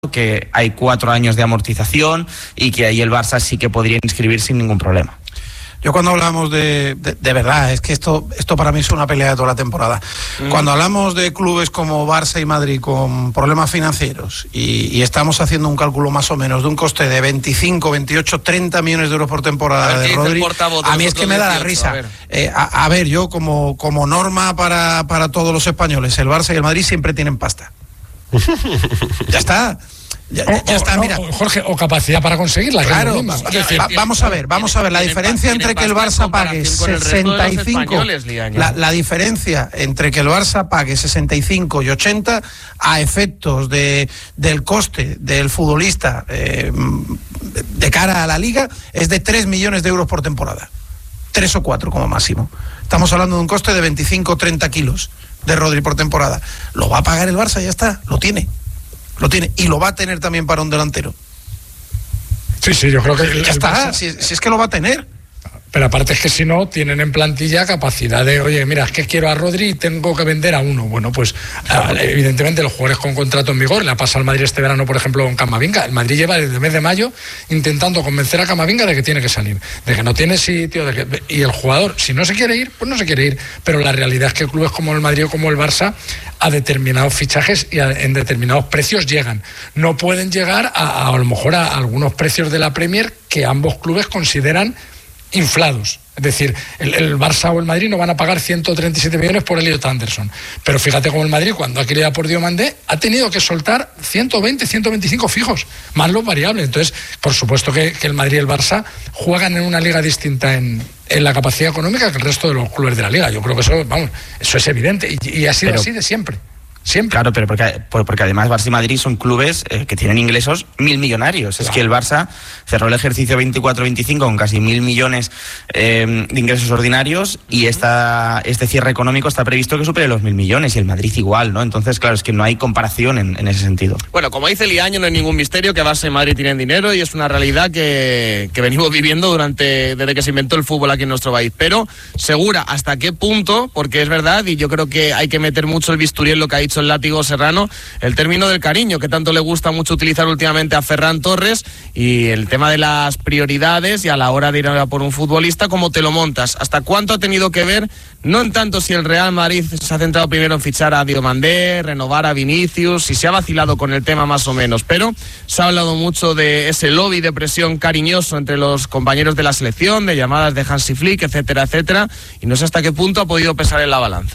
que hay 4 años de amortización y que ahí el Barça sí que podría inscribir sin ningún problema. Yo cuando hablamos de verdad, es que esto para mí es una pelea de toda la temporada. Cuando hablamos de clubes como Barça y Madrid con problemas financieros y estamos haciendo un cálculo más o menos de un coste de 25, 28, 30 millones de euros por temporada de Rodri, a mí es que me da la risa. A ver, yo como norma para todos los españoles, el Barça y el Madrid siempre tienen pasta. Ya está. Ya está, mira. Jorge, o capacidad para conseguirla. Claro, vamos a ver, la diferencia entre que el Barça pague 65, la diferencia entre que el Barça pague 65 y 80 a efectos del coste del futbolista de cara a la Liga es de 3 millones de euros por temporada. 3 o 4 como máximo. Estamos hablando de un coste de 25 o 30 kilos de Rodri por temporada. Lo va a pagar el Barça, ya está, lo tiene y lo va a tener también para un delantero. Sí, yo creo que ya está, si es que lo va a tener. Pero aparte es que si no, tienen en plantilla capacidad de, oye, mira, es que quiero a Rodri y tengo que vender a uno. Bueno, pues evidentemente los jugadores con contrato en vigor, le ha pasado al Madrid este verano, por ejemplo, con Camavinga. El Madrid lleva desde el mes de mayo intentando convencer a Camavinga de que tiene que salir, de que no tiene sitio, y el jugador, si no se quiere ir, pues no se quiere ir. Pero la realidad es que clubes como el Madrid o como el Barça, a determinados fichajes y en determinados precios llegan. No pueden llegar a lo mejor a algunos precios de la Premier que ambos clubes consideran inflados. Es decir, el Barça o el Madrid no van a pagar 137 millones por Elliot Anderson. Pero fíjate cómo el Madrid, cuando ha querido por Diomandé, ha tenido que soltar 120, 125 fijos, más los variables. Entonces, por supuesto que el Madrid y el Barça juegan en una liga distinta en la capacidad económica que el resto de los clubes de la liga. Yo creo que eso es evidente y ha sido así de siempre. Siempre. Claro, pero porque además Barça y Madrid son clubes que tienen ingresos 1.000 millonarios. Claro. Es que el Barça cerró el ejercicio 24-25 con casi 1.000 millones de ingresos ordinarios y este cierre económico está previsto que supere los 1.000 millones y el Madrid igual, ¿no? Entonces, claro, es que no hay comparación en ese sentido. Bueno, como dice Liaño, no hay ningún misterio que Barça y Madrid tienen dinero y es una realidad que venimos viviendo desde que se inventó el fútbol aquí en nuestro país. Pero, segura, ¿hasta qué punto? Porque es verdad y yo creo que hay que meter mucho el bisturí en lo que ha dicho el látigo Serrano, el término del cariño que tanto le gusta mucho utilizar últimamente a Ferran Torres y el tema de las prioridades y a la hora de ir a por un futbolista, cómo te lo montas, hasta cuánto ha tenido que ver, no en tanto si el Real Madrid se ha centrado primero en fichar a Diomandé, renovar a Vinicius, si se ha vacilado con el tema más o menos, pero se ha hablado mucho de ese lobby de presión cariñoso entre los compañeros de la selección, de llamadas de Hansi Flick, etcétera, etcétera, y no sé hasta qué punto ha podido pesar en la balanza.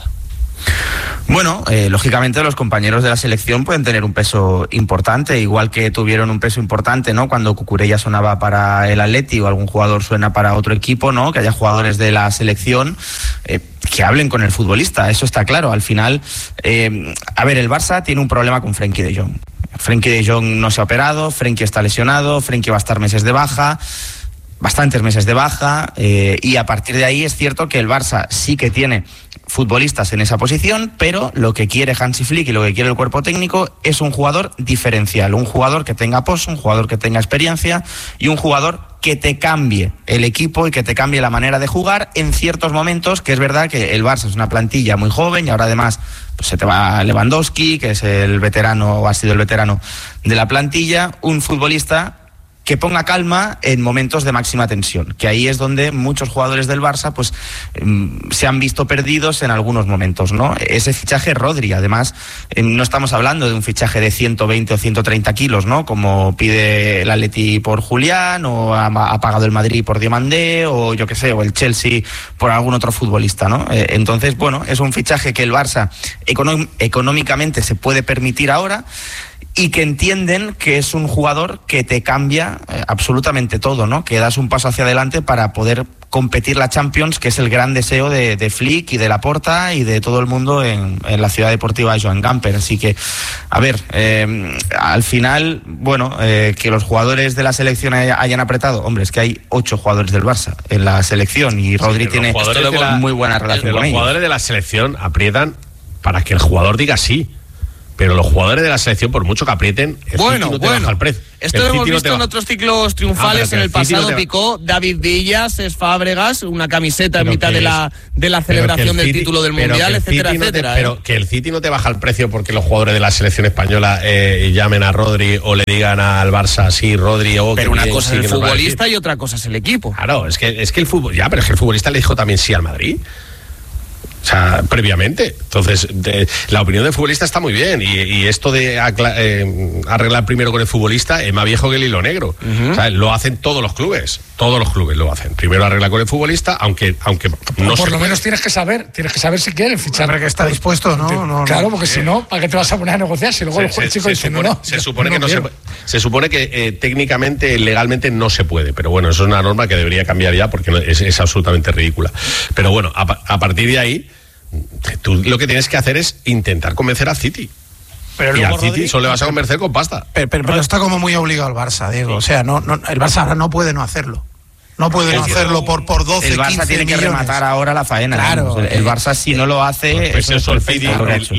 Bueno, lógicamente los compañeros de la selección pueden tener un peso importante, igual que tuvieron un peso importante, ¿no? Cuando Cucurella sonaba para el Atleti o algún jugador suena para otro equipo, ¿no? Que haya jugadores de la selección que hablen con el futbolista, eso está claro. Al final, a ver, el Barça tiene un problema con Frenkie de Jong. Frenkie de Jong no se ha operado, Frenkie está lesionado, Frenkie va a estar bastantes meses de baja, y a partir de ahí es cierto que el Barça sí que tiene futbolistas en esa posición, pero lo que quiere Hansi Flick y lo que quiere el cuerpo técnico es un jugador diferencial, un jugador que tenga pozo, un jugador que tenga experiencia y un jugador que te cambie el equipo y que te cambie la manera de jugar en ciertos momentos, que es verdad que el Barça es una plantilla muy joven y ahora además pues se te va Lewandowski, que es el veterano o ha sido el veterano de la plantilla, un futbolista que ponga calma en momentos de máxima tensión, que ahí es donde muchos jugadores del Barça pues se han visto perdidos en algunos momentos, ¿no? Ese fichaje Rodri, además, no estamos hablando de un fichaje de 120 o 130 kilos, ¿no? Como pide el Atleti por Julián, o ha pagado el Madrid por Diomandé, o yo qué sé, o el Chelsea por algún otro futbolista, ¿no? Entonces, bueno, es un fichaje que el Barça económicamente se puede permitir ahora, y que entienden que es un jugador que te cambia absolutamente todo, ¿no? Que das un paso hacia adelante para poder competir la Champions, que es el gran deseo de Flick y de Laporta y de todo el mundo en la ciudad deportiva de Joan Gamper. Así que, a ver, al final, bueno, que los jugadores de la selección hayan apretado, hombre, es que hay 8 jugadores del Barça en la selección y Rodri tiene muy buena relación con ellos. Los jugadores de la selección aprietan para que el jugador diga sí. pero los jugadores de la selección, por mucho que aprieten, el City no te baja el precio. Esto lo hemos visto en otros ciclos triunfales. En el pasado picó David Villa, Cesc Fábregas, una camiseta en mitad de la celebración del título del Mundial, etcétera, etcétera. Pero que el City no te baja el precio porque los jugadores de la selección española llamen a Rodri o le digan al Barça, sí, Rodri o... Pero una cosa es el futbolista y otra cosa es el equipo. Claro, es que el fútbol... Ya, pero es que el futbolista le dijo también sí al Madrid. O sea, previamente. Entonces, la opinión del futbolista está muy bien. Y esto de arreglar primero con el futbolista es más viejo que el hilo negro. O sea, lo hacen todos los clubes. Todos los clubes lo hacen. Primero arregla con el futbolista, aunque no por lo menos tienes que saber si quieren fichar. Para que está dispuesto, ¿no? Claro, porque si no, ¿para qué te vas a poner a negociar? Si luego el chico dice no. Se supone que técnicamente, legalmente no se puede. Pero bueno, eso es una norma que debería cambiar ya porque es absolutamente ridícula. Pero bueno, a partir de ahí, tú lo que tienes que hacer es intentar convencer al City. Pero y al City solo le vas a convencer con pasta. Pero está como muy obligado el Barça, Diego. O sea, no, el Barça ahora no puede no hacerlo. No puede no hacerlo por 12, el Barça 15 tiene que millones. Rematar ahora la faena. Claro. El Barça, si no lo hace... Pues eso el City,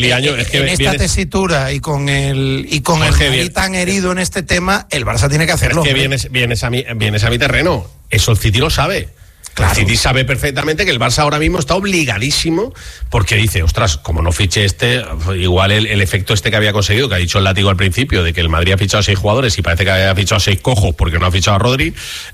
en esta tesitura y con el Madrid tan herido en este tema, el Barça tiene que hacerlo. Es que vienes a mi terreno. Eso el City lo sabe. Claro. El City sabe perfectamente que el Barça ahora mismo está obligadísimo porque dice, ostras, como no fiche igual el efecto que había conseguido, que ha dicho el látigo al principio, de que el Madrid ha fichado a 6 jugadores y parece que había fichado a 6 cojos porque no ha fichado a Rodri,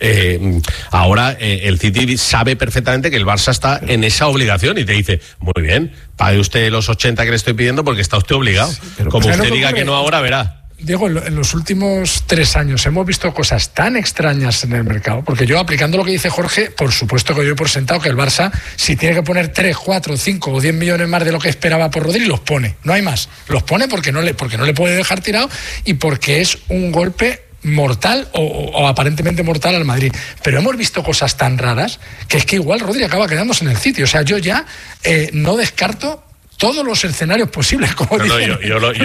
ahora el City sabe perfectamente que el Barça está en esa obligación y te dice, muy bien, pague usted los 80 que le estoy pidiendo porque está usted obligado. Sí, como usted diga que no ahora, verá. Diego, en los últimos 3 años hemos visto cosas tan extrañas en el mercado, porque yo, aplicando lo que dice Jorge, por supuesto que doy por sentado que el Barça, si tiene que poner 3, 4, 5 o 10 millones más de lo que esperaba por Rodri, los pone, no hay más, los pone porque no le puede dejar tirado y porque es un golpe mortal o aparentemente mortal al Madrid. Pero hemos visto cosas tan raras que es que igual Rodri acaba quedándose en el City. O sea, yo ya no descarto todos los escenarios posibles, como dicen. Yo lo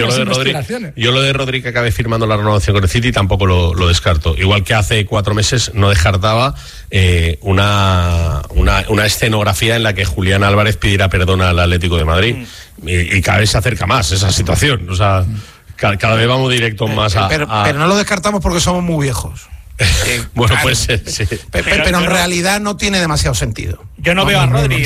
de Rodri que acabe firmando la renovación con el City tampoco lo descarto. Igual que hace 4 meses no descartaba una escenografía en la que Julián Álvarez pidiera perdón al Atlético de Madrid. Y cada vez se acerca más esa situación. O sea, cada vez vamos directos más pero no lo descartamos porque somos muy viejos. Bueno, claro, pues sí. Pero en realidad no tiene demasiado sentido. Yo no veo a Rodri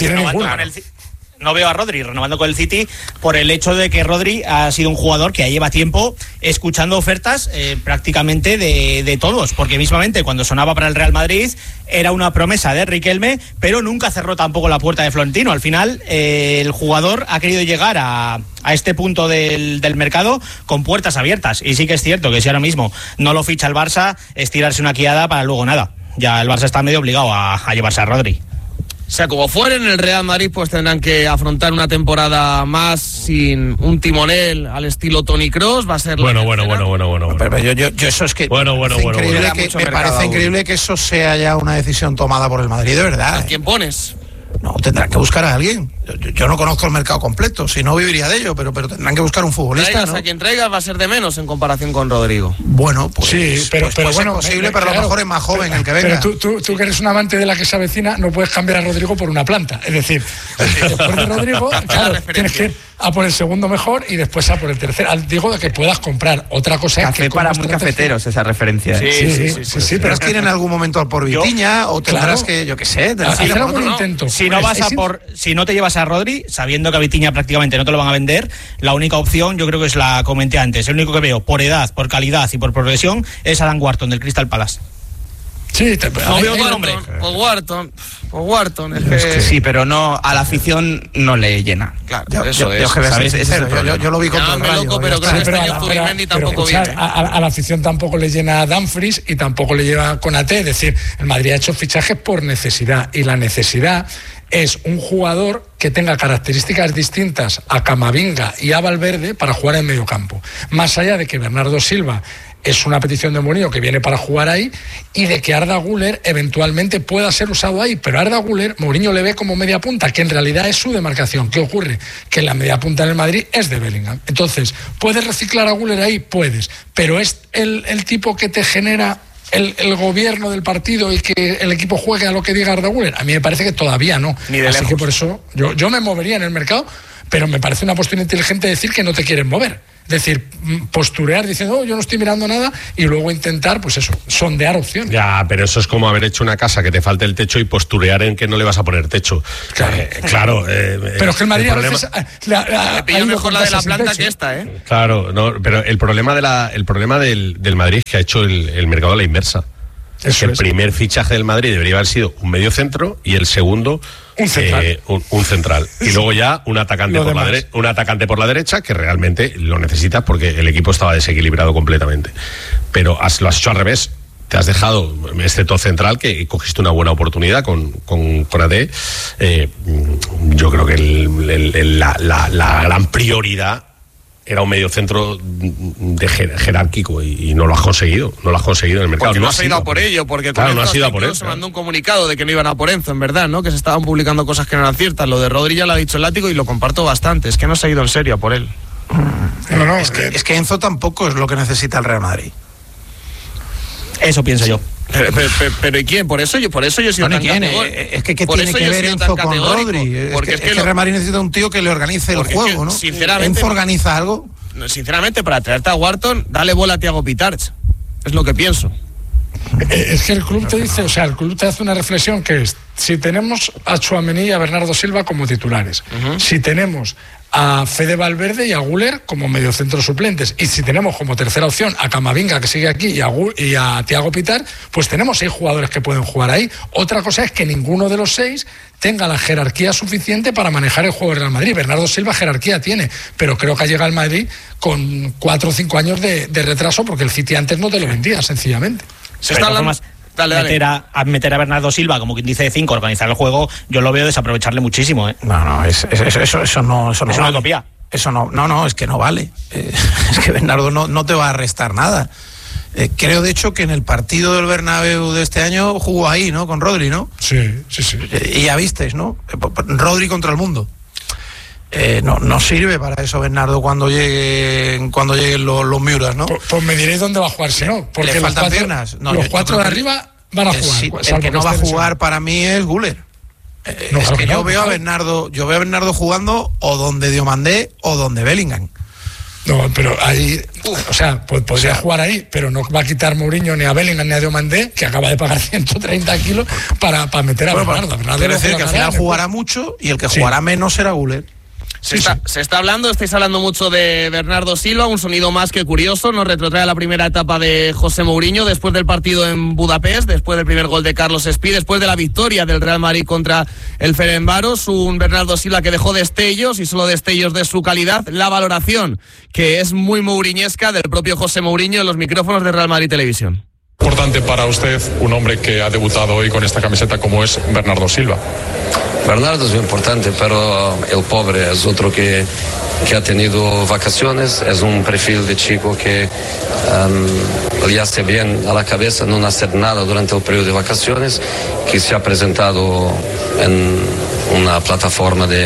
no veo a Rodri renovando con el City por el hecho de que Rodri ha sido un jugador que ya lleva tiempo escuchando ofertas prácticamente de todos, porque mismamente cuando sonaba para el Real Madrid era una promesa de Riquelme, pero nunca cerró tampoco la puerta de Florentino. Al final el jugador ha querido llegar a este punto del mercado con puertas abiertas, y sí que es cierto que si ahora mismo no lo ficha el Barça es tirarse una quiada para luego nada. Ya el Barça está medio obligado a llevarse a Rodri. O sea, como fueren el Real Madrid, pues tendrán que afrontar una temporada más sin un timonel al estilo Toni Kroos. Va a ser bueno. Pero yo eso es que me parece increíble que eso sea ya una decisión tomada por el Madrid, de verdad. ¿A quién pones? No, tendrán que buscar a alguien. Yo no conozco el mercado completo, si no viviría de ello, pero tendrán que buscar un futbolista, ¿no? A quien traigas va a ser de menos en comparación con Rodrigo. Bueno, pues sí, pero bueno, es posible, pero a lo mejor es más joven el que venga. Pero tú que eres un amante de la que se avecina, no puedes cambiar a Rodrigo por una planta. Es decir, después de Rodrigo, claro, tienes que ir a por el segundo mejor y después a por el tercero. Digo de que puedas comprar. Otra cosa es que para muy cafeteros esa referencia. Sí, pero es que ir en algún momento por Vitinha o tendrás que, yo qué sé, hacer algún intento. Si no te llevas a Rodri, sabiendo que a Vitinha prácticamente no te lo van a vender, la única opción, yo creo que la comenté antes, el único que veo por edad, por calidad y por progresión es Adam Wharton del Crystal Palace. Sí, no veo otro nombre. Wharton. Es que sí, pero no, a la afición no le llena. Claro, yo lo vi contra el Rayo. Loco, pero con este año Zubimendi tampoco viene. A la afición tampoco le llena a Dumfries y tampoco le lleva Konaté. Es decir, el Madrid ha hecho fichajes por necesidad, y la necesidad es un jugador que tenga características distintas a Camavinga y a Valverde para jugar en medio campo. Más allá de que Bernardo Silva es una petición de Mourinho que viene para jugar ahí, y de que Arda Güler eventualmente pueda ser usado ahí, pero Arda Güler Mourinho le ve como media punta, que en realidad es su demarcación. ¿Qué ocurre? Que la media punta en el Madrid es de Bellingham. Entonces, ¿puedes reciclar a Güler ahí? Puedes, pero es el tipo que te genera el gobierno del partido y que el equipo juegue a lo que diga Arda Güler. A mí me parece que todavía no. Así que por eso yo me movería en el mercado, pero me parece una postura inteligente decir que no te quieren mover. Es decir, posturear diciendo, yo no estoy mirando nada, y luego intentar, pues eso, sondear opciones. Ya, pero eso es como haber hecho una casa que te falte el techo y posturear en que no le vas a poner techo. Claro. Pero es que el Madrid a veces... Le pilló mejor la de la planta que esta, ¿eh? Claro, no, pero el problema del Madrid es que ha hecho el mercado a la inversa. El primer fichaje del Madrid debería haber sido un medio centro y el segundo un central. Y luego ya un atacante por la derecha, que realmente lo necesitas porque el equipo estaba desequilibrado completamente. Pero lo has hecho al revés. Te has dejado, excepto central, que cogiste una buena oportunidad con AD. Yo creo que la gran prioridad era un mediocentro jerárquico y no lo has conseguido. No lo has conseguido en el mercado. Porque no has ido a por ello, porque claro, no has ido a por Enzo. Se mandó un comunicado de que no iban a por Enzo, en verdad, ¿no? Que se estaban publicando cosas que no eran ciertas. Lo de Rodri ya lo ha dicho el Látigo y lo comparto bastante. Es que no se ha ido en serio a por él. No, es que Enzo tampoco es lo que necesita el Real Madrid. Eso pienso yo. Pero ¿y quién? Por eso yo soy tan categórico. Es que ¿qué tiene que ver Enzo con Rodri? Porque es que el Real Madrid necesita un tío que le organice el juego, ¿no? Sinceramente, ¿Enzo organiza algo? Sinceramente, para traerte a Wharton, dale bola a Thiago Pitarch. Es lo que pienso. Es que el club te dice, el club te hace una reflexión que es, si tenemos a Tchouaméni y a Bernardo Silva como titulares, si tenemos a Fede Valverde y a Güler como mediocentros suplentes, y si tenemos como tercera opción a Camavinga, que sigue aquí, y a Thiago Pitar, pues tenemos 6 jugadores que pueden jugar ahí. Otra cosa es que ninguno de los 6 tenga la jerarquía suficiente para manejar el juego del Real Madrid. Bernardo Silva jerarquía tiene, pero creo que ha llegado al Madrid con 4 o 5 años de retraso, porque el City antes no te lo vendía, sencillamente. Se está hablando... Meter a Bernardo Silva como quien dice de 5, organizar el juego, yo lo veo desaprovecharle muchísimo, ¿eh? No, eso no es una utopía. Eso no, es que no vale. Es que Bernardo no te va a restar nada. Creo de hecho que en el partido del Bernabéu de este año jugó ahí, ¿no? Con Rodri, ¿no? Sí. Y ya visteis, ¿no? Rodri contra el mundo. No sirve para eso Bernardo cuando lleguen los Miuras, ¿no? Pues me diréis dónde va a jugar si no, porque le faltan piernas. Los 4 de arriba van a jugar. El que no va a jugar para mí es Güler. Yo veo a Bernardo jugando o donde Diomandé o donde Bellingham. No, pero ahí, podría jugar ahí, pero no va a quitar Mourinho ni a Bellingham ni a Diomandé, que acaba de pagar 130 kilos para meter a Bernardo. Quiero decir que al final jugará mucho y el que jugará menos será Güler. Se está hablando, estáis hablando mucho de Bernardo Silva, un sonido más que curioso, nos retrotrae a la primera etapa de José Mourinho, después del partido en Budapest, después del primer gol de Carlos Espí, después de la victoria del Real Madrid contra el Ferencváros, un Bernardo Silva que dejó destellos y solo destellos de su calidad, la valoración que es muy mouriñesca del propio José Mourinho en los micrófonos de Real Madrid Televisión. Importante para usted un hombre que ha debutado hoy con esta camiseta como es Bernardo Silva. Bernardo es muy importante, pero el pobre es otro que ha tenido vacaciones, es un perfil de chico que le hace bien a la cabeza no hacer nada durante el periodo de vacaciones, que se ha presentado en una plataforma de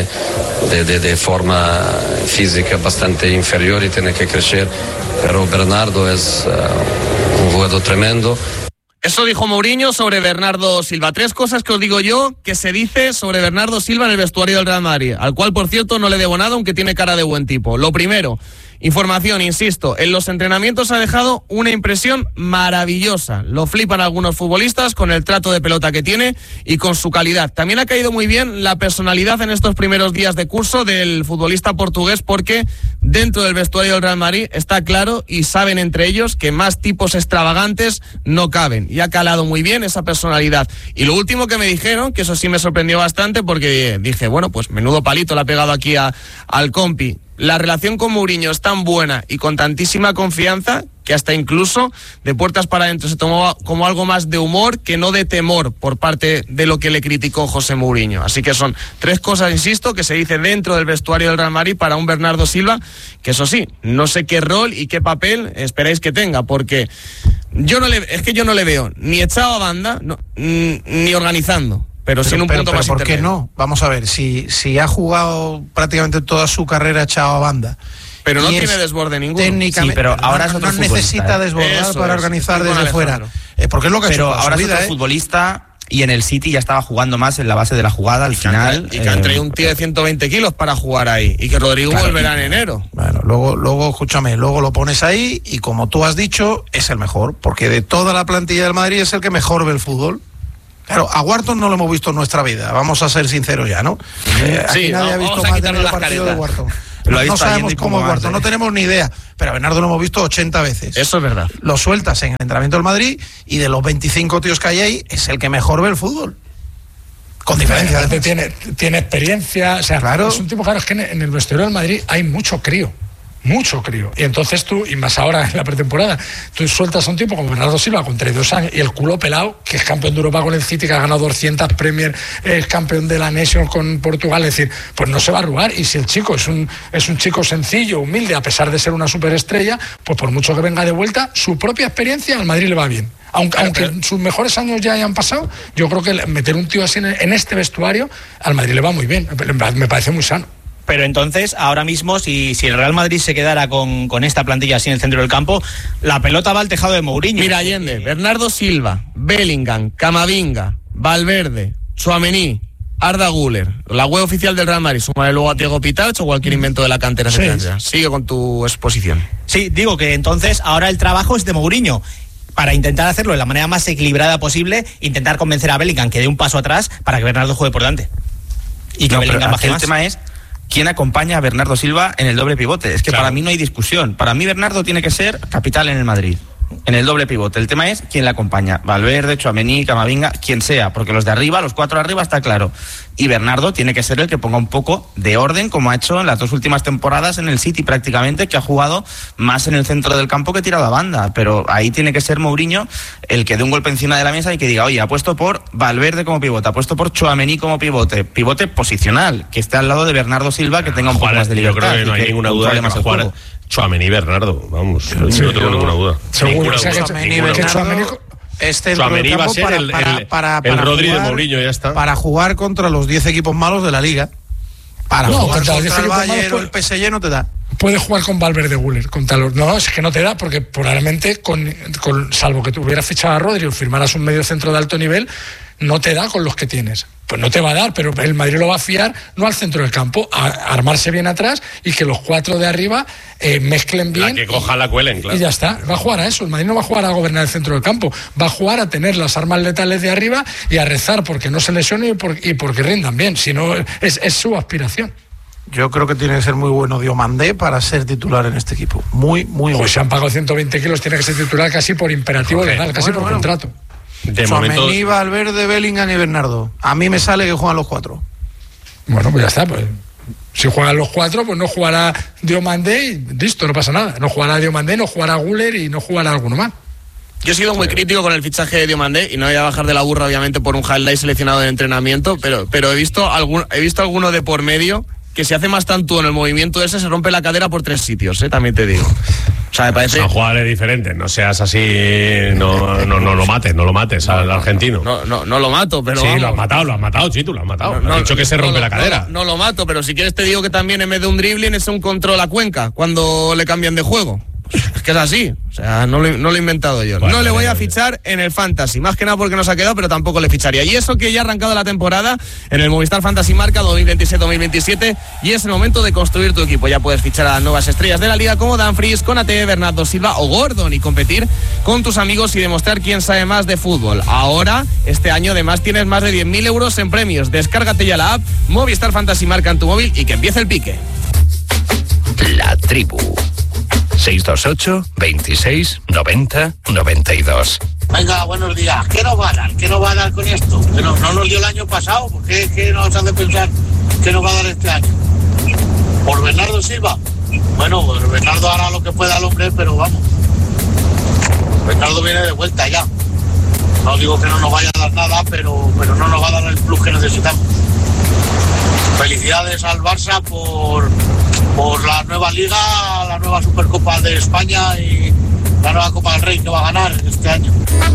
forma física bastante inferior y tiene que crecer, pero Bernardo es un jugador tremendo. Eso dijo Mourinho sobre Bernardo Silva. 3 cosas que os digo yo que se dice sobre Bernardo Silva en el vestuario del Real Madrid, al cual, por cierto, no le debo nada, aunque tiene cara de buen tipo. Lo primero, información, insisto, en los entrenamientos ha dejado una impresión maravillosa. Lo flipan algunos futbolistas con el trato de pelota que tiene y con su calidad. También ha caído muy bien la personalidad en estos primeros días de curso del futbolista portugués, porque dentro del vestuario del Real Madrid está claro y saben entre ellos que más tipos extravagantes no caben. Y ha calado muy bien esa personalidad. Y lo último que me dijeron, que eso sí me sorprendió bastante, porque dije, bueno, pues menudo palito le ha pegado aquí al compi. La relación con Mourinho es tan buena y con tantísima confianza que hasta incluso de puertas para adentro se tomó como algo más de humor que no de temor por parte de lo que le criticó José Mourinho. Así que son 3 cosas, insisto, que se dicen dentro del vestuario del Real Madrid para un Bernardo Silva, que eso sí, no sé qué rol y qué papel esperáis que tenga, porque yo no le veo ni echado a banda ni organizando. Pero sin un punto más ¿por intermedio. qué no? Vamos a ver, si ha jugado prácticamente toda su carrera echado a banda. Pero no tiene desborde ninguno. Técnicamente, sí, pero ahora es otro no necesita desbordar para organizar desde fuera. Porque es lo que ha hecho ahora su vida, es otro futbolista y en el City ya estaba jugando más en la base de la jugada al final. Y que han traído un tío de 120 kilos para jugar ahí, y que Rodrigo volverá en enero. Bueno, luego escúchame, luego lo pones ahí y como tú has dicho, es el mejor, porque de toda la plantilla del Madrid es el que mejor ve el fútbol. Claro, a Wharton no lo hemos visto en nuestra vida, vamos a ser sinceros ya, ¿no? Aquí nadie ha visto más de medio partido de Wharton. No sabemos cómo es Wharton, no tenemos ni idea, pero a Bernardo lo hemos visto 80 veces. Eso es verdad. Lo sueltas en el entrenamiento del Madrid y de los 25 tíos que hay ahí, es el que mejor ve el fútbol. Con diferencia. Tiene experiencia, o sea, claro. Es un tipo, claro, es que en el vestuario del Madrid hay mucho crío. Y entonces tú, y más ahora en la pretemporada, tú sueltas a un tipo como Bernardo Silva con 32 años y el culo pelado, que es campeón de Europa con el City, que ha ganado 200 Premier, es campeón de la Nations con Portugal, es decir, pues no se va a arrugar. Y si el chico es un chico sencillo, humilde, a pesar de ser una superestrella, pues por mucho que venga de vuelta, su propia experiencia al Madrid le va bien. Aunque sus mejores años ya hayan pasado, yo creo que meter un tío así en este vestuario al Madrid le va muy bien, me parece muy sano. Pero entonces, ahora mismo, si el Real Madrid se quedara con esta plantilla así en el centro del campo, la pelota va al tejado de Mourinho. Mira, Allende, Bernardo Silva, Bellingham, Camavinga, Valverde, Tchouaméni, Arda Güler, la web oficial del Real Madrid, súmale luego a Diego Pitach o cualquier invento de la cantera. Sí. Sigue con tu exposición. Sí, digo que entonces ahora el trabajo es de Mourinho, para intentar hacerlo de la manera más equilibrada posible, intentar convencer a Bellingham que dé un paso atrás para que Bernardo juegue por delante. Y que Bellingham baje más. El tema es ¿quién acompaña a Bernardo Silva en el doble pivote? Es que claro, para mí no hay discusión. Para mí Bernardo tiene que ser capital en el Madrid, en el doble pivote. El tema es quién le acompaña. Valverde, Tchouaméni, Camavinga, quien sea, porque los de arriba, los 4 arriba está claro. Y Bernardo tiene que ser el que ponga un poco de orden, como ha hecho en las 2 últimas temporadas en el City prácticamente, que ha jugado más en el centro del campo que tirado a banda. Pero ahí tiene que ser Mourinho el que dé un golpe encima de la mesa y que diga, oye, apuesto por Valverde como pivote, apuesto por Tchouaméni como pivote posicional, que esté al lado de Bernardo Silva, que tenga un poco más de libertad. Yo creo que no hay ninguna duda de que jugar Tchouaméni y Bernardo, vamos, sí, no tengo ninguna duda. Seguro, o sea, que Tchouaméni este Tchouaméni va a ser el Rodri de Mourinho, ya está. Para jugar contra los 10 equipos malos de la liga. Para jugar contra el Bayern o el PSG no te da. Puede jugar con Valverde Güler, no, es que no te da, porque probablemente salvo que tuvieras fichado a Rodri o firmaras un medio centro de alto nivel, no te da con los que tienes. Pues no te va a dar, pero el Madrid lo va a fiar no al centro del campo, a armarse bien atrás y que los 4 de arriba mezclen bien. Que coja la cuelen, claro. Y ya está, va a jugar a eso. El Madrid no va a jugar a gobernar el centro del campo, va a jugar a tener las armas letales de arriba y a rezar porque no se lesione y porque rindan bien. Si no, es su aspiración. Yo creo que tiene que ser muy bueno Diomandé para ser titular en este equipo. Muy bueno. Pues se han pagado 120 kilos, tiene que ser titular casi por imperativo legal, casi por contrato. De momento, Valverde, Bellingham y Bernardo. A mí me sale que juegan los 4. Bueno, pues ya está. Pues, si juegan los 4, pues no jugará Diomandé y listo, no pasa nada. No jugará Diomandé, no jugará Güler y no jugará alguno más. Yo he sido muy crítico con el fichaje de Diomandé y no voy a bajar de la burra, obviamente, por un highlight seleccionado de entrenamiento, pero he visto alguno de por medio que si hace más tanto en el movimiento ese se rompe la cadera por 3 sitios, también te digo. O sea, me parece... Son jugadores diferentes, no seas así, no lo mates al argentino. No lo mato, pero... Sí, vamos. lo has matado, Chitu, lo has matado. No, has dicho que se rompe la cadera. No lo mato, pero si quieres te digo que también en vez de un dribbling es un control a Cuenca cuando le cambian de juego. Es que es así, o sea, no lo he inventado yo. No le voy a fichar en el Fantasy, más que nada porque nos ha quedado, pero tampoco le ficharía. Y eso que ya ha arrancado la temporada en el Movistar Fantasy Marca 2026-2027 y es el momento de construir tu equipo. Ya puedes fichar a las nuevas estrellas de la liga como Dumfries, Konaté, Bernardo Silva o Gordon y competir con tus amigos y demostrar quién sabe más de fútbol. Ahora, este año además tienes más de 10.000 euros en premios. Descárgate ya la app Movistar Fantasy Marca en tu móvil y que empiece el pique. La tribu 628 26 90 92. Venga, buenos días. ¿Qué nos va a dar? ¿Qué nos va a dar con esto? Que no nos dio el año pasado. ¿Por qué nos hace pensar que nos va a dar este año? ¿Por Bernardo Silva? Bueno, pues Bernardo hará lo que pueda el hombre, pero vamos. Bernardo viene de vuelta ya. No digo que no nos vaya a dar nada, pero no nos va a dar el plus que necesitamos. Felicidades al Barça por la nueva Liga, la nueva Supercopa de España y la nueva Copa del Rey que va a ganar este año.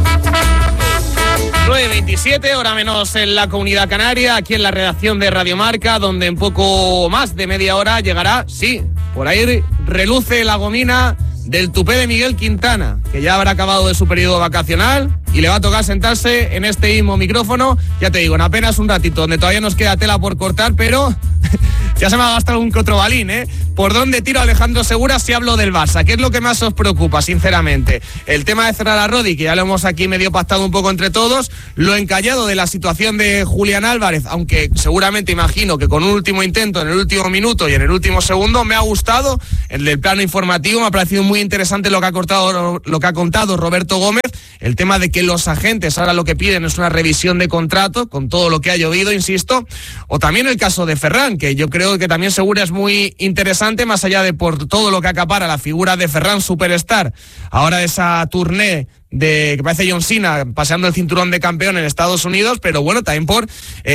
9:27, hora menos en la Comunidad Canaria, aquí en la redacción de Radio Marca, donde en poco más de media hora llegará, sí, por ahí reluce la gomina del tupé de Miguel Quintana, que ya habrá acabado de su periodo vacacional y le va a tocar sentarse en este mismo micrófono, ya te digo, en apenas un ratito, donde todavía nos queda tela por cortar, pero ya se me ha gastado un que otro balín, ¿eh? ¿Por dónde tiro Alejandro Segura si hablo del Barça? ¿Qué es lo que más os preocupa, sinceramente? El tema de cerrar a Rodri, que ya lo hemos aquí medio pactado un poco entre todos, lo encallado de la situación de Julián Álvarez, aunque seguramente imagino que con un último intento en el último minuto y en el último segundo me ha gustado. En el plano informativo me ha parecido muy interesante lo que ha contado Roberto Gómez, el tema de que los agentes ahora lo que piden es una revisión de contrato, con todo lo que ha llovido, insisto, o también el caso de Ferran, que yo creo que también Segura es muy interesante, más allá de por todo lo que acapara la figura de Ferran Superstar, ahora esa tournée de que parece John Cena paseando el cinturón de campeón en Estados Unidos, pero bueno, también por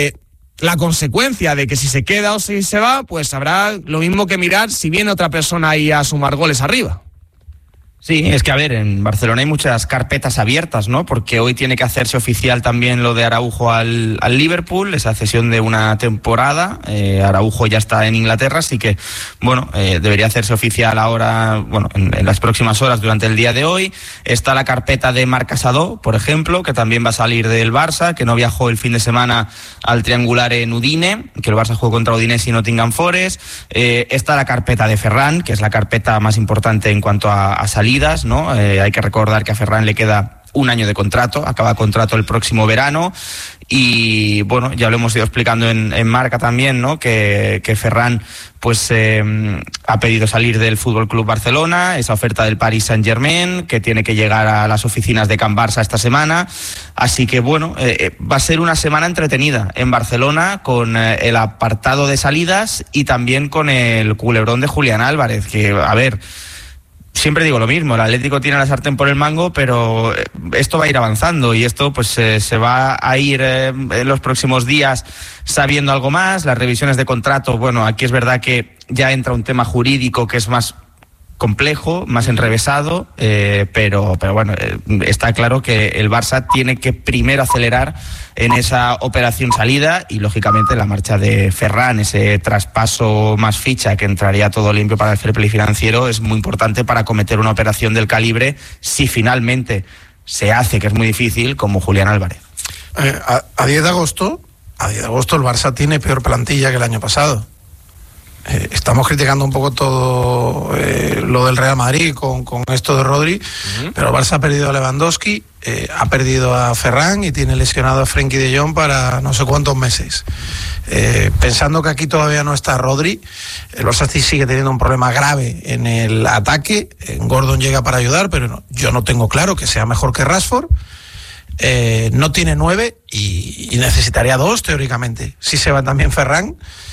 la consecuencia de que si se queda o si se va, pues habrá lo mismo que mirar si viene otra persona ahí a sumar goles arriba. Sí, es que a ver, en Barcelona hay muchas carpetas abiertas, ¿no? Porque hoy tiene que hacerse oficial también lo de Araujo al Liverpool, esa cesión de una temporada. Araujo ya está en Inglaterra, así que, bueno, debería hacerse oficial ahora, bueno, en las próximas horas durante el día de hoy. Está la carpeta de Marc Casadó, por ejemplo, que también va a salir del Barça, que no viajó el fin de semana al triangular en Udine, que el Barça jugó contra Udinese y Nottingham Forest. Está la carpeta de Ferran, que es la carpeta más importante en cuanto a salidas, ¿no? Hay que recordar que a Ferran le queda un año de contrato, acaba contrato el próximo verano y bueno, ya lo hemos ido explicando en Marca también, ¿no? Que Ferran pues ha pedido salir del Fútbol Club Barcelona, esa oferta del Paris Saint-Germain, que tiene que llegar a las oficinas de Can Barça esta semana, así que bueno, va a ser una semana entretenida en Barcelona con el apartado de salidas y también con el culebrón de Julián Álvarez, que a ver, siempre digo lo mismo, el Atlético tiene la sartén por el mango, pero esto va a ir avanzando y esto pues se va a ir en los próximos días sabiendo algo más. Las revisiones de contrato, bueno, aquí es verdad que ya entra un tema jurídico que es más complejo, más enrevesado, pero bueno, está claro que el Barça tiene que primero acelerar en esa operación salida y lógicamente la marcha de Ferran, ese traspaso más ficha que entraría todo limpio para el fair play financiero, es muy importante para acometer una operación del calibre si finalmente se hace, que es muy difícil, como Julián Álvarez. A 10 de agosto el Barça tiene peor plantilla que el año pasado. Estamos criticando un poco todo lo del Real Madrid con esto de Rodri, pero el Barça ha perdido a Lewandowski, ha perdido a Ferran y tiene lesionado a Frenkie de Jong para no sé cuántos meses. Pensando que aquí todavía no está Rodri, el Barça sigue teniendo un problema grave en el ataque. Gordon llega para ayudar, pero no, yo no tengo claro que sea mejor que Rashford. No tiene 9 y necesitaría 2 teóricamente. Si se va también Ferran.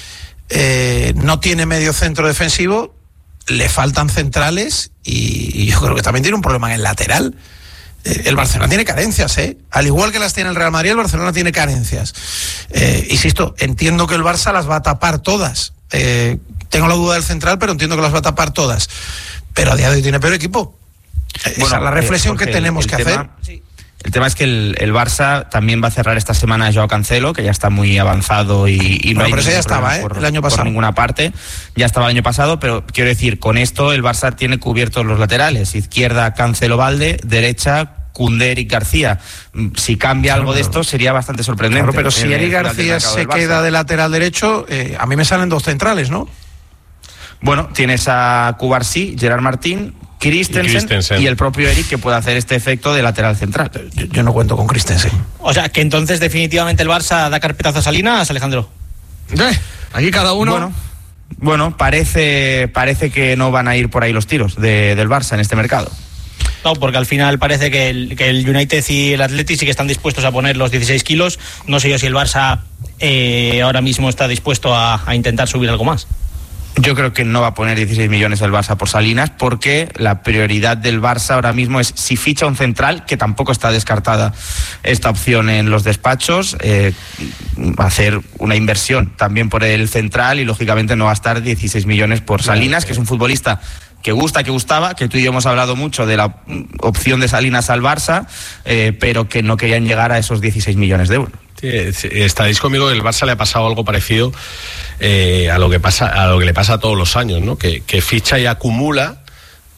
No tiene medio centro defensivo, le faltan centrales y yo creo que también tiene un problema en el lateral. El Barcelona tiene carencias, al igual que las tiene el Real Madrid, el Barcelona tiene carencias. Insisto, entiendo que el Barça las va a tapar todas. Tengo la duda del central, pero entiendo que las va a tapar todas. Pero a día de hoy tiene peor equipo. Bueno, esa es la reflexión que tenemos que hacer. Sí. El tema es que el Barça también va a cerrar esta semana a Joao Cancelo, que ya está muy avanzado y no hay pero ya estaba, el año pasado. Por ninguna parte. Ya estaba el año pasado, pero quiero decir, con esto el Barça tiene cubiertos los laterales. Izquierda, Cancelo Valde, derecha, Koundé, Eric García. Si cambia algo de esto sería bastante sorprendente. Claro, pero si Eric García se queda de lateral derecho, a mí me salen 2 centrales, ¿no? Bueno, tienes a Cubarsí, Gerard Martín, Christensen y el propio Eric, que puede hacer este efecto de lateral central. Yo no cuento con Christensen. O sea, que entonces definitivamente el Barça da carpetazo a Salinas, Alejandro. Aquí cada uno. Bueno, parece que no van a ir por ahí los tiros del Barça en este mercado. No, porque al final parece que el United y el Athletic sí que están dispuestos a poner los 16 kilos. No sé yo si el Barça ahora mismo está dispuesto a intentar subir algo más. Yo creo que no va a poner 16 millones el Barça por Salinas, porque la prioridad del Barça ahora mismo es, si ficha un central, que tampoco está descartada esta opción en los despachos, hacer una inversión también por el central y lógicamente no gastar 16 millones por Salinas, que es un futbolista que gustaba, que tú y yo hemos hablado mucho de la opción de Salinas al Barça, pero que no querían llegar a esos 16 millones de euros. Estaréis conmigo que el Barça le ha pasado algo parecido a lo que le pasa a todos los años, ¿no? Que ficha y acumula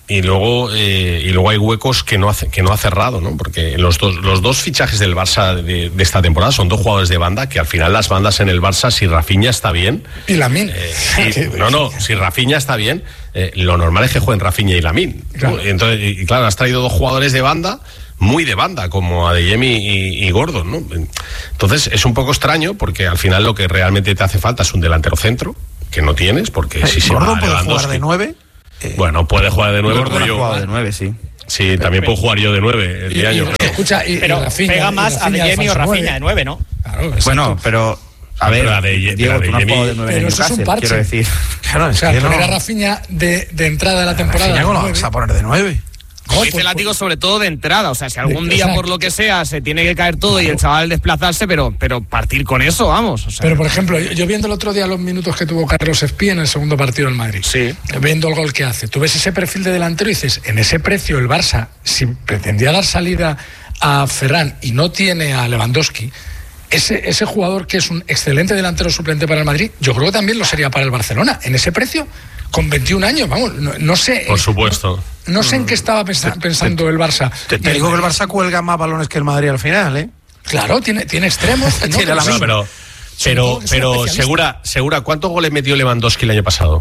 y luego hay huecos que no ha cerrado, ¿no? Porque los dos fichajes del Barça de esta temporada son 2 jugadores de banda, que al final las bandas en el Barça, si Rafinha está bien... Y Lamine. Si Rafinha está bien, lo normal es que jueguen Rafinha y Lamine. Claro. Entonces, claro, has traído 2 jugadores de banda, muy de banda, como Adeyemi y Gordon, ¿no? Entonces es un poco extraño, porque al final lo que realmente te hace falta es un delantero centro, que no tienes, porque si se va Gordon puede jugar de 9... Bueno, puede jugar de 9. Gordon ha jugado de 9, sí. Sí, también puedo jugar yo de 9 el año. Pero Rafinha, pega más a Adeyemi o Rafinha de 9, ¿no? Claro, bueno, pero... A ver, Diego, tú no has jugado de 9 pero en eso es un parche. quiero decir. Claro, o sea, poner a Rafinha de entrada de la temporada. Rafinha, ¿cómo lo vas a poner de 9? Como dice Látigo, sobre todo de entrada. O sea, si algún día, por lo que sea, se tiene que caer todo y el chaval desplazarse, pero partir con eso, vamos. O sea, pero, por ejemplo, yo viendo el otro día los minutos que tuvo Carlos Espí en el segundo partido del Madrid, viendo el gol que hace, tú ves ese perfil de delantero y dices, en ese precio el Barça, si pretendía dar salida a Ferran y no tiene a Lewandowski, ese jugador que es un excelente delantero suplente para el Madrid, yo creo que también lo sería para el Barcelona. En ese precio, con 21 años, vamos, no sé. Por supuesto. No sé en qué estaba pensando el Barça. Te digo que el Barça cuelga más balones que el Madrid al final, ¿eh? Claro, tiene extremos. Tiene la misma. Pero Segura, ¿cuántos goles metió Lewandowski el año pasado?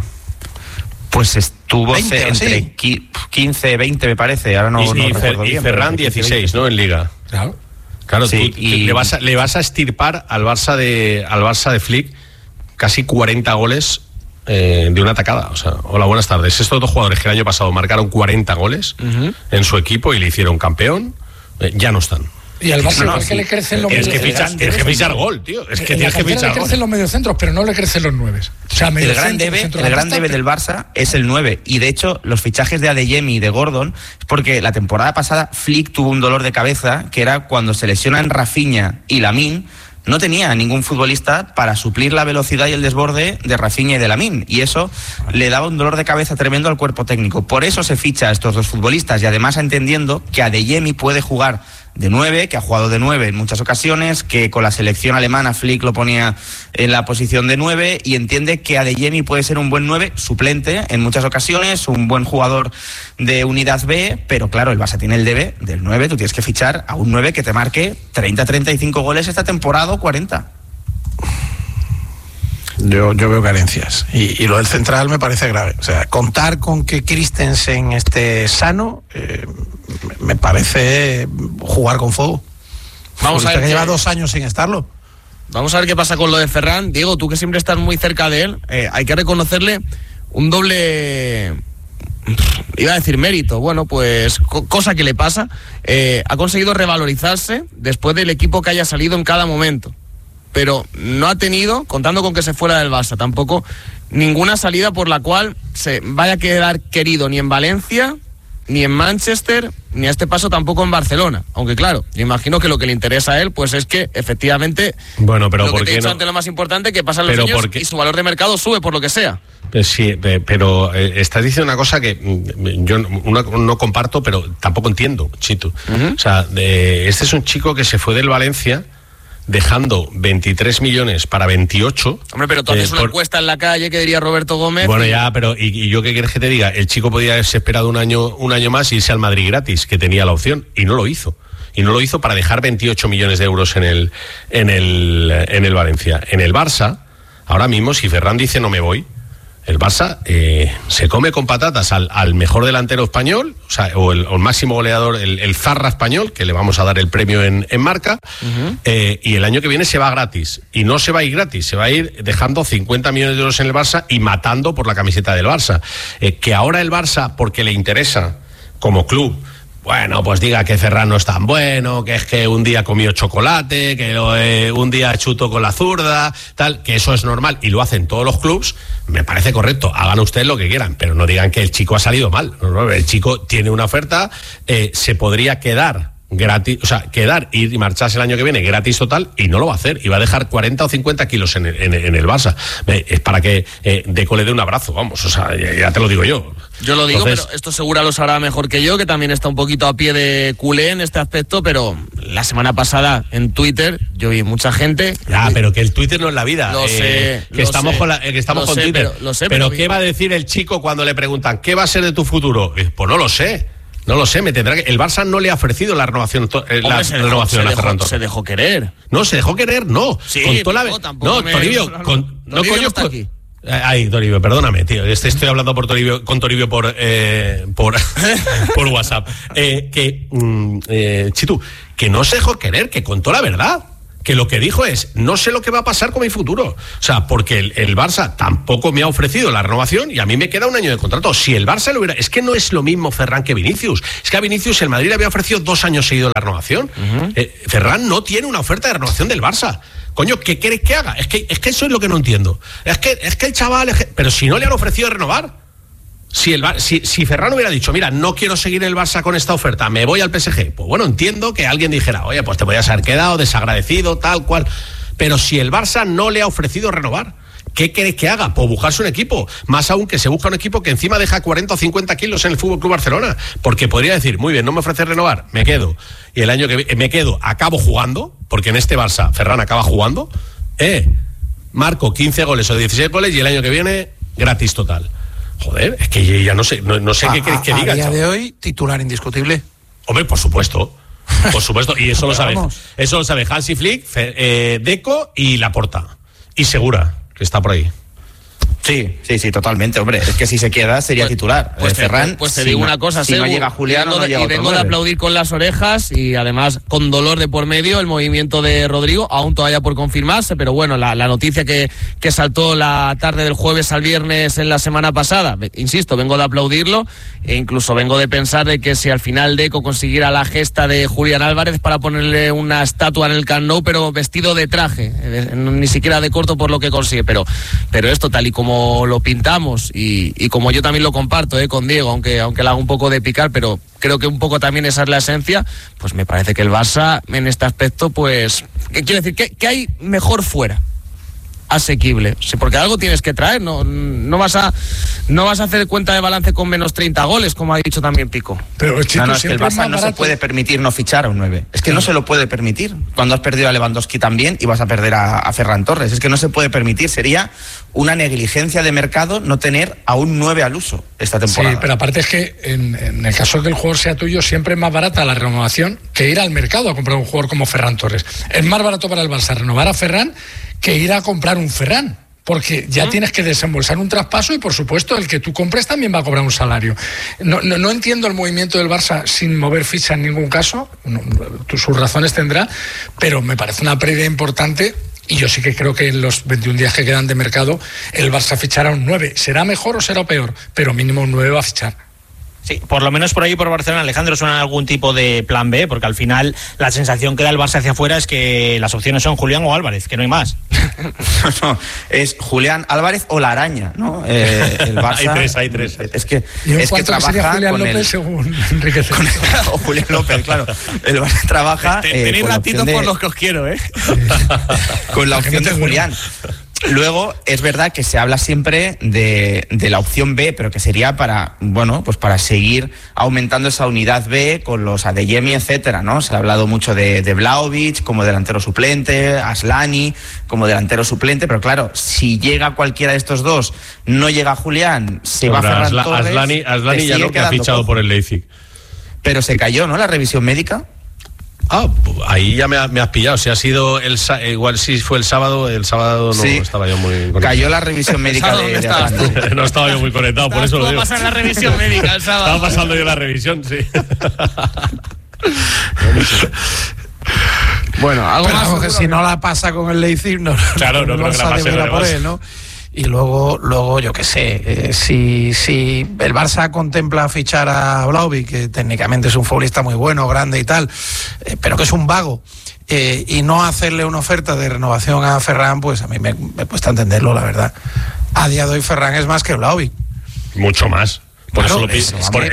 Pues estuvo 20, entre 15, 20 me parece. Ahora no recuerdo bien. Y Ferran 16, ¿no? En Liga. Claro, sí, tú le vas a estirpar al Barça de Flick casi 40 goles de una tacada. O sea, hola, buenas tardes. Estos 2 jugadores que el año pasado marcaron 40 goles en su equipo y le hicieron campeón, ya no están. Y al Barça que le crecen los mediocentros. Tienes que fichar gol, tío. Es que tienes que fichar gol. Le crecen los mediocentros, pero no le crecen los 9. O sea, el gran debe del Barça es el 9. Y de hecho, los fichajes de Adeyemi y de Gordon es porque la temporada pasada Flick tuvo un dolor de cabeza, que era cuando se lesionan Rafinha y Lamine. No tenía ningún futbolista para suplir la velocidad y el desborde de Rafinha y de Lamine, y eso le daba un dolor de cabeza tremendo al cuerpo técnico. Por eso se ficha a estos 2 futbolistas, y además entendiendo que Adeyemi puede jugar de 9, que ha jugado de 9 en muchas ocasiones, que con la selección alemana Flick lo ponía en la posición de 9, y entiende que Adeyemi puede ser un buen 9 suplente en muchas ocasiones, un buen jugador de unidad B, pero claro, el Barça tiene el debe del 9, tú tienes que fichar a un 9 que te marque 30-35 goles esta temporada o 40. Yo veo carencias y lo del central me parece grave. O sea, contar con que Christensen esté sano me parece jugar con fuego. Vamos a ver que lleva 2 años sin estarlo. Vamos a ver qué pasa con lo de Ferran. Diego, tú que siempre estás muy cerca de él, hay que reconocerle un doble... Iba a decir mérito, bueno, pues cosa que le pasa. Ha conseguido revalorizarse después del equipo que haya salido en cada momento, pero no ha tenido, contando con que se fuera del Barça, tampoco ninguna salida por la cual se vaya a quedar querido ni en Valencia, ni en Manchester, ni a este paso tampoco en Barcelona. Aunque claro, yo imagino que lo que le interesa a él pues es que efectivamente, bueno, pero lo ¿por que te he qué dicho no? antes, lo más importante, que pasan los años y su valor de mercado sube por lo que sea. Sí, pero estás diciendo una cosa que yo no comparto, pero tampoco entiendo, Chito. O sea, este es un chico que se fue del Valencia dejando 23 millones para 28. Hombre, pero tú haces una encuesta en la calle, que diría Roberto Gómez. Bueno, ya, pero ¿y yo qué quieres que te diga? El chico podía haberse esperado un año más y irse al Madrid gratis, que tenía la opción, y no lo hizo. Y no lo hizo para dejar 28 millones de euros en el Valencia. En el Barça, ahora mismo, si Ferran dice no me voy, el Barça se come con patatas al mejor delantero español, o el máximo goleador, el Zarra español, que le vamos a dar el premio en Marca, y el año que viene se va gratis. Y no se va a ir gratis, se va a ir dejando 50 millones de euros en el Barça y matando por la camiseta del Barça. Que ahora el Barça, porque le interesa como club, bueno, pues diga que Ferran no es tan bueno, que es que un día comió chocolate, que un día chutó con la zurda, tal, que eso es normal y lo hacen todos los clubs, me parece correcto. Hagan ustedes lo que quieran, pero no digan que el chico ha salido mal. No, el chico tiene una oferta, se podría quedar gratis, o sea, quedar y marcharse el año que viene gratis total, y no lo va a hacer, y va a dejar 40 o 50 kilos en el Barça. Es para que Deco le dé un abrazo, vamos, o sea, ya te lo digo yo. Yo lo digo, pero esto Segura lo sabrá mejor que yo, que también está un poquito a pie de culé en este aspecto, pero la semana pasada en Twitter yo vi mucha gente... Ya, pero que el Twitter no es la vida. Lo sé, que estamos con Twitter. Pero ¿qué va a decir el chico cuando le preguntan ¿qué va a ser de tu futuro? Pues no lo sé. No lo sé, me tendrá que... El Barça no le ha ofrecido la renovación, a Ferran Torres. Se dejó querer. No, se dejó querer, no. Sí, Toribio, Toribio no está aquí. Ay, Toribio, perdóname, tío. Estoy hablando con Toribio por WhatsApp. Chitu, que no se dejó querer, que contó la verdad. Que lo que dijo es, no sé lo que va a pasar con mi futuro. O sea, porque el Barça tampoco me ha ofrecido la renovación y a mí me queda un año de contrato. Si el Barça lo hubiera... Es que no es lo mismo Ferran que Vinicius. Es que a Vinicius el Madrid le había ofrecido 2 años seguidos la renovación. Ferran no tiene una oferta de renovación del Barça. Coño, ¿qué queréis que haga? Es que eso es lo que no entiendo. Es que el chaval... Pero si no le han ofrecido renovar... Si Ferran hubiera dicho, mira, no quiero seguir el Barça con esta oferta, me voy al PSG, pues bueno, entiendo que alguien dijera, oye, pues te podías haber quedado desagradecido, tal cual. Pero si el Barça no le ha ofrecido renovar, ¿qué queréis que haga? Pues buscarse un equipo. Más aún que se busca un equipo que encima deja 40 o 50 kilos en el FC Barcelona. Porque podría decir, muy bien, no me ofrece renovar, me quedo. Y el año que viene me quedo, acabo jugando, porque en este Barça Ferran acaba jugando, marco 15 goles o 16 goles y el año que viene, gratis total. Joder, es que ya no sé qué queréis que diga. A día de hoy, titular indiscutible. Hombre, por supuesto, y eso lo sabe. Eso lo sabe Hansi Flick, Deco y Laporta. Y Segura, que está por ahí. Sí, totalmente, hombre. Es que si se queda sería titular. Ferran, pues te digo una cosa, si no llega Julián, no llega otro. Y vengo de aplaudir con las orejas y además con dolor de por medio el movimiento de Rodrigo, aún todavía por confirmarse, pero bueno, la noticia que saltó la tarde del jueves al viernes en la semana pasada, insisto, vengo de aplaudirlo e incluso vengo de pensar de que si al final Deco consiguiera la gesta de Julián Álvarez para ponerle una estatua en el Camp Nou, pero vestido de traje, ni siquiera de corto por lo que consigue, pero esto tal y como lo pintamos y como yo también lo comparto con Diego, aunque le haga un poco de picar, pero creo que un poco también esa es la esencia, pues me parece que el Barça en este aspecto, pues, quiero decir, que hay mejor fuera, asequible, sí, porque algo tienes que traer, no vas a hacer cuenta de balance con menos 30 goles, como ha dicho también Pico. Pero es que el Barça no se puede permitir no fichar a un 9, es que no se lo puede permitir, cuando has perdido a Lewandowski también y vas a perder a Ferran Torres, es que no se puede permitir, sería una negligencia de mercado no tener a un 9 al uso esta temporada. Sí, pero aparte es que en el caso de que el jugador sea tuyo, siempre es más barata la renovación que ir al mercado a comprar un jugador como Ferran Torres. Es más barato para el Barça renovar a Ferran que ir a comprar un Ferran, porque ya tienes que desembolsar un traspaso y por supuesto el que tú compres también va a cobrar un salario. No entiendo el movimiento del Barça sin mover ficha en ningún caso, sus razones tendrá, pero me parece una pérdida importante y yo sí que creo que en los 21 días que quedan de mercado el Barça fichará un 9. ¿Será mejor o será peor? Pero mínimo un 9 va a fichar. Sí, por lo menos por ahí por Barcelona, Alejandro, suena algún tipo de plan B, porque al final la sensación que da el Barça hacia afuera es que las opciones son Julián o Álvarez, que no hay más. No, es Julián Álvarez o la araña, ¿no? El Barça, hay tres. Es que trabaja Julián con López, según Enrique o Julián López, claro. El Barça trabaja tenéis ratitos por los que os quiero, con la opción de Julián. Luego, es verdad que se habla siempre de la opción B, pero que sería para seguir aumentando esa unidad B con los Adeyemi, etcétera, ¿no? Se ha hablado mucho de Vlahovic como delantero suplente, Aslani como delantero suplente, pero claro, si llega cualquiera de estos dos, no llega Julián, se va Ferran Torres. Aslani ya no, que ha fichado por el Leipzig. Pero se cayó, ¿no?, la revisión médica. Ahí ya me has pillado. Si ha sido igual si fue el sábado no sí, estaba yo muy conectado. Cayó la revisión médica de Atlanta. No estaba yo muy conectado, por eso lo digo. Estaba pasando la revisión médica el sábado. Estaba pasando yo la revisión, sí. Bueno, algo más que si no la pasa con el Leipzig, no creo que la pase por él, ¿no? Y luego yo qué sé, si el Barça contempla fichar a Vlahovic, que técnicamente es un futbolista muy bueno, grande y tal, pero que es un vago, y no hacerle una oferta de renovación a Ferran, pues a mí me cuesta entenderlo, la verdad. A día de hoy Ferran es más que Vlahovic. Mucho más. Por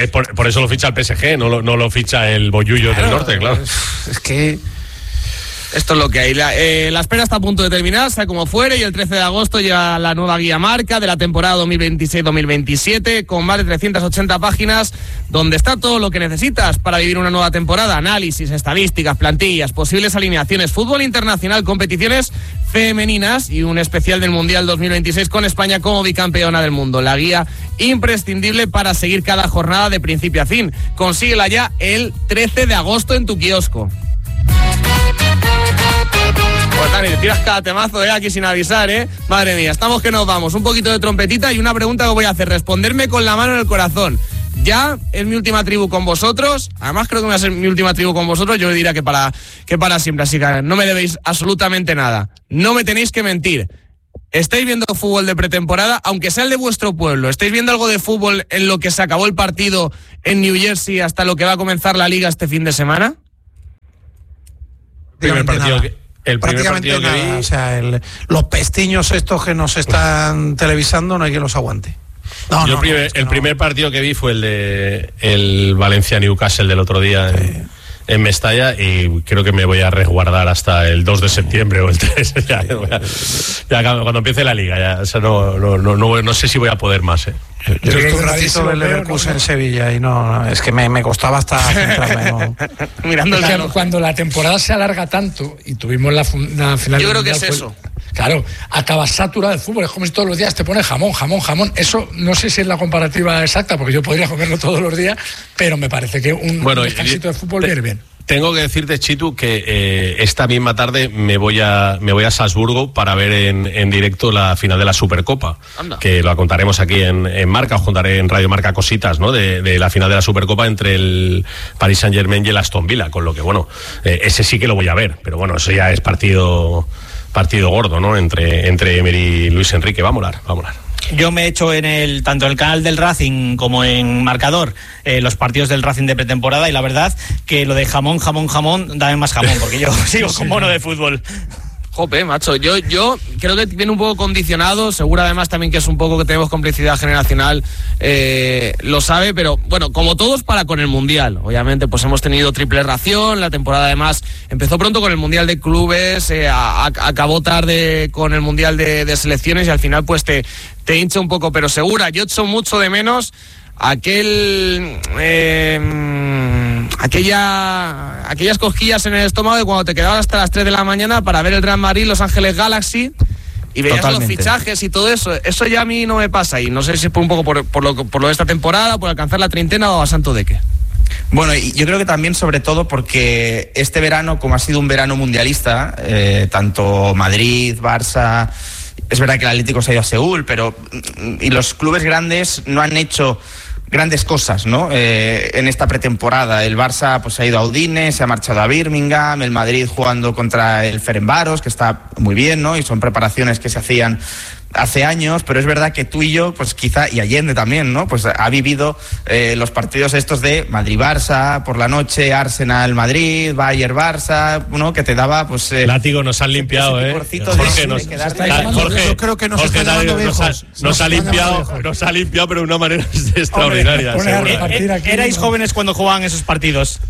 eso lo ficha el PSG, no lo ficha el Bollullo del Norte, claro. Es que... Esto es lo que hay. La espera está a punto de terminar, sea como fuere, y el 13 de agosto llega la nueva guía marca de la temporada 2026-2027 con más de 380 páginas donde está todo lo que necesitas para vivir una nueva temporada. Análisis, estadísticas, plantillas, posibles alineaciones, fútbol internacional, competiciones femeninas y un especial del Mundial 2026 con España como bicampeona del mundo. La guía imprescindible para seguir cada jornada de principio a fin. Consíguela ya el 13 de agosto en tu kiosco. Pues Dani, te tiras cada temazo aquí sin avisar, Madre mía, estamos que nos vamos. Un poquito de trompetita y una pregunta que voy a hacer. Responderme con la mano en el corazón. Ya es mi última tribu con vosotros. Además creo que va a ser mi última tribu con vosotros. Yo diría que para siempre. Así que no me debéis absolutamente nada. No me tenéis que mentir. ¿Estáis viendo fútbol de pretemporada, aunque sea el de vuestro pueblo? ¿Estáis viendo algo de fútbol en lo que se acabó el partido en New Jersey hasta lo que va a comenzar la liga este fin de semana? El primer partido que vi. O sea, los pestiños estos que nos están televisando no hay quien los aguante. El primer partido que vi fue el de el Valencia-Newcastle del otro día en Mestalla, y creo que me voy a resguardar hasta el 2 de septiembre o el 3. ya cuando empiece la liga, ya, o sea, no sé si voy a poder más. Yo he visto un ratito del Leverkusen en Sevilla y no, es que me costaba hasta centrarme. Mirando cuando la temporada se alarga tanto y tuvimos la final. Yo creo que es eso. Claro, acabas saturado del fútbol, es como si todos los días te pones jamón. Eso no sé si es la comparativa exacta, porque yo podría comerlo todos los días, pero me parece que un descansito de fútbol viene bien. Tengo que decirte, Chitu, que esta misma tarde me voy a Salzburgo para ver en directo la final de la Supercopa. Anda. Que lo contaremos aquí en Marca, os contaré en Radio Marca cositas, ¿no? De la final de la Supercopa entre el Paris Saint-Germain y el Aston Villa, con lo que, bueno, ese sí que lo voy a ver, pero bueno, eso ya es partido gordo, ¿no? Entre Emery y Luis Enrique. Va a molar. Yo me he hecho tanto en el canal del Racing como en Marcador los partidos del Racing de pretemporada, y la verdad que lo de jamón, dame más jamón, porque yo sigo con mono de fútbol. Jope, macho, yo creo que viene un poco condicionado, seguro además también que es un poco que tenemos complicidad generacional, lo sabe, pero bueno, como todos para con el Mundial, obviamente pues hemos tenido triple ración, la temporada además empezó pronto con el Mundial de Clubes, acabó tarde con el Mundial de Selecciones, y al final pues te hincha un poco, pero segura, yo echo mucho de menos aquellas cosquillas en el estómago de cuando te quedabas hasta las 3 de la mañana para ver el Real Madrid, Los Ángeles Galaxy, y veías los fichajes y todo eso. Eso ya a mí no me pasa, y no sé si es un poco por lo de esta temporada, por alcanzar la treintena, o a santo de qué. Bueno, y yo creo que también, sobre todo, porque este verano, como ha sido un verano mundialista, tanto Madrid, Barça, es verdad que el Atlético se ha ido a Seúl, y los clubes grandes no han hecho grandes cosas, ¿no? En esta pretemporada. El Barça pues ha ido a Udine, se ha marchado a Birmingham, el Madrid jugando contra el Ferencváros, que está muy bien, ¿no? Y son preparaciones que se hacían hace años, pero es verdad que tú y yo, pues quizá, y Allende también, ¿no? Pues ha vivido los partidos estos de Madrid-Barça, por la noche, Arsenal-Madrid, Bayern-Barça, ¿no? Que te daba, pues... Látigo, nos han limpiado, Jorge, yo creo que nos está llamando viejos. Nos ha limpiado, pero de una manera extraordinaria. Erais jóvenes cuando jugaban esos partidos.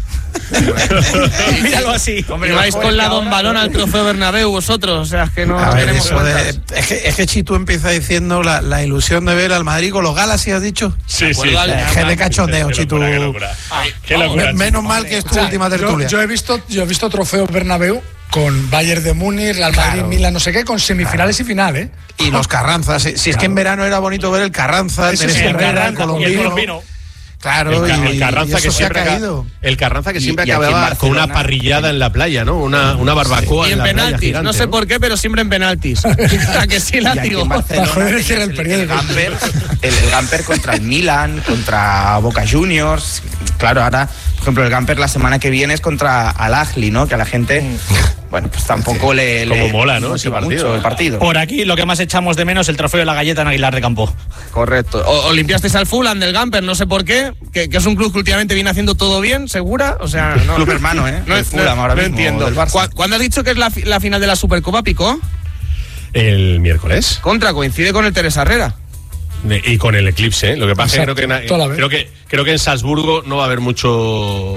Míralo así. Hombre, vais con la Don Balón al Trofeo Bernabéu vosotros, o sea, es que no tenemos es que Chitu empieza diciendo la ilusión de ver al Madrid con los Galaxy, ¿has dicho? Sí. Es de cachondeo, Chitu. Qué locura. Menos mal que es tu última tertulia. Yo he visto Trofeo Bernabéu con Bayern de Múnich, Real Madrid, Milan, no sé qué, con semifinales y final, Y los Carranzas. Si es que en verano era bonito ver el Carranza, Teresa Herrera, el colombino. Claro, el Carranza que se ha caído. El Carranza que siempre acababa con una parrillada en la playa, ¿no? Una barbacoa y en penaltis, gigante, no sé por qué, pero siempre en penaltis. Que sí, látigo. El Gamper contra el Milan, contra Boca Juniors. Claro, ahora, por ejemplo, el Gamper la semana que viene es contra Al Ahly, ¿no? Que a la gente, bueno, pues tampoco le mola, ¿no? Ese mucho el partido. Por aquí lo que más echamos de menos es el trofeo de la galleta en Aguilar de Campo. Correcto. O limpiasteis al Fulham del Gamper, no sé por qué, que es un club que últimamente viene haciendo todo bien, ¿segura? O sea, no. Club hermano, No el Fulham ahora mismo. No entiendo. ¿Cuándo has dicho que es la final de la Supercopa, Pico? El miércoles. Coincide con el Teresa Herrera. Y con el eclipse, Lo que pasa es que creo que en Salzburgo no va a haber mucho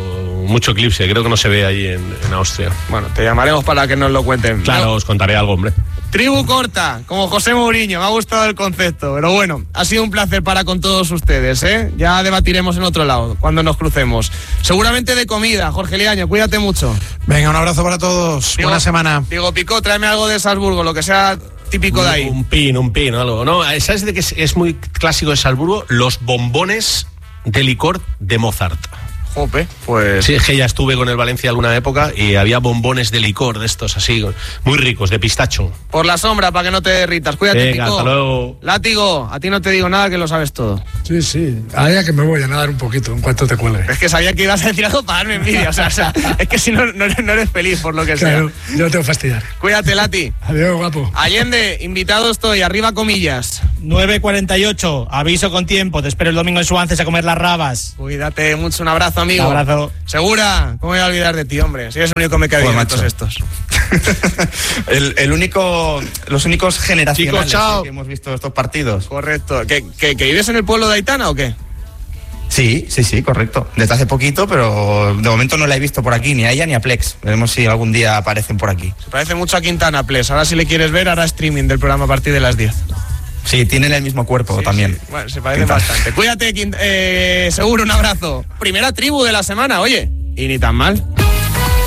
mucho eclipse, creo que no se ve ahí en Austria. Bueno, te llamaremos para que nos lo cuenten. Claro, os contaré algo, hombre. Tribu corta, como José Mourinho, me ha gustado el concepto, pero bueno, ha sido un placer para con todos ustedes, ¿eh? Ya debatiremos en otro lado, cuando nos crucemos. Seguramente de comida, Jorge Liaño, cuídate mucho. Venga, un abrazo para todos, buena semana. Diego Picó, tráeme algo de Salzburgo, lo que sea típico de ahí. Un pin, algo. No, ¿sabes de qué es muy clásico de Salzburgo? Los bombones de licor de Mozart. Jope, pues... Sí, es que ya estuve con el Valencia alguna época y había bombones de licor de estos así, muy ricos, de pistacho. Por la sombra, para que no te derritas. Cuídate, Venga, Pico. hasta luego. Látigo, a ti no te digo nada, que lo sabes todo. Sí. Ahora que me voy a nadar un poquito, en cuanto te cuelgue. Es que sabía que ibas a decir algo para darme envidia. O sea, es que si no eres feliz, por lo que claro, sea. Yo te voy a fastidiar. Cuídate, Lati. Adiós, guapo. Allende, invitado estoy, arriba comillas. 9:48, aviso con tiempo, te espero el domingo en Suances a comer las rabas. Cuídate mucho, un abrazo, amigo. Un abrazo. Segura, ¿cómo voy a olvidar de ti, hombre? Si eres el único que me cae bien de todos estos. Los únicos generacionales, Chicos, chao. que hemos visto estos partidos. Correcto. ¿Que vives en el pueblo de Aitana o qué? Sí, correcto. Desde hace poquito, pero de momento no la he visto por aquí, ni a ella ni a Plex. Veremos si algún día aparecen por aquí. Se parece mucho a Quintana, Plex. Ahora si le quieres ver, hará streaming del programa a partir de las 10. Sí, tienen el mismo cuerpo también. Sí. Bueno, se parecen bastante. Cuídate, Seguro, un abrazo. Primera tribu de la semana, oye. Y ni tan mal.